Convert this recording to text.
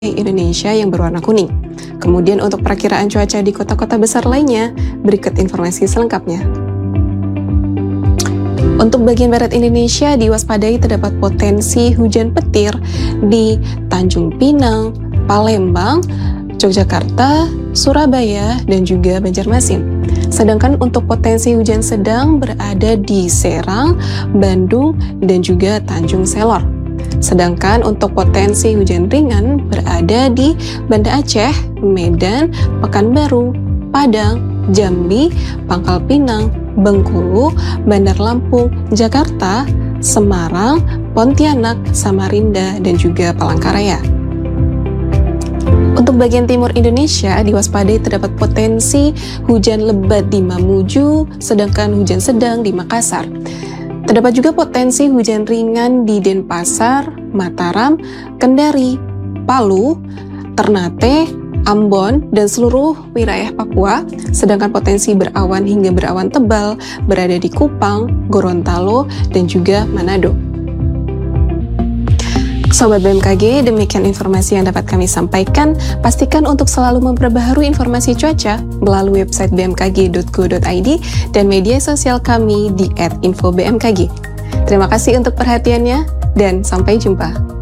Indonesia yang berwarna kuning. Kemudian untuk perakiraan cuaca di kota-kota besar lainnya, berikut informasi selengkapnya. Untuk bagian barat Indonesia diwaspadai terdapat potensi hujan petir di Tanjung Pinang, Palembang, Yogyakarta, Surabaya, dan juga Banjarmasin. Sedangkan untuk potensi hujan sedang berada di Serang, Bandung, dan juga Tanjung Selor. Sedangkan untuk potensi hujan ringan berada di Banda Aceh, Medan, Pekanbaru, Padang, Jambi, Pangkal Pinang, Bengkulu, Bandar Lampung, Jakarta, Semarang, Pontianak, Samarinda, dan juga Palangkaraya. Untuk bagian timur Indonesia diwaspadai terdapat potensi hujan lebat di Mamuju, sedangkan hujan sedang di Makassar. Terdapat juga potensi hujan ringan di Denpasar, Mataram, Kendari, Palu, Ternate, Ambon, dan seluruh wilayah Papua, sedangkan potensi berawan hingga berawan tebal berada di Kupang, Gorontalo, dan juga Manado. Sobat BMKG, demikian informasi yang dapat kami sampaikan. Pastikan untuk selalu memperbaharui informasi cuaca melalui website bmkg.go.id dan media sosial kami di @infobmkg. Terima kasih untuk perhatiannya dan sampai jumpa.